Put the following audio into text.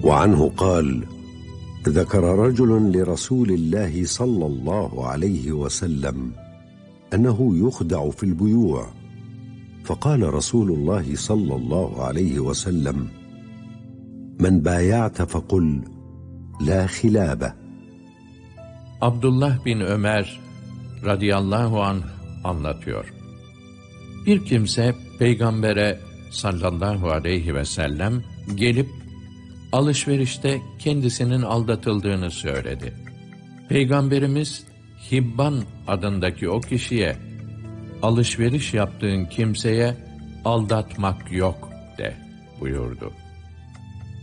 وعنه قال: ذكر رجل لرسول الله صلى الله عليه وسلم أنه يخدع في البيوع، فقال رسول الله صلى الله عليه وسلم: من بايعت فقل لا خلابة. Abdullah bin Ömer radıyallahu anh anlatıyor. Bir kimse Peygamber'e sallallahu aleyhi ve sellem gelip alışverişte kendisinin aldatıldığını söyledi. Peygamberimiz Hibban adındaki o kişiye alışveriş yaptığın kimseye aldatmak yok de buyurdu.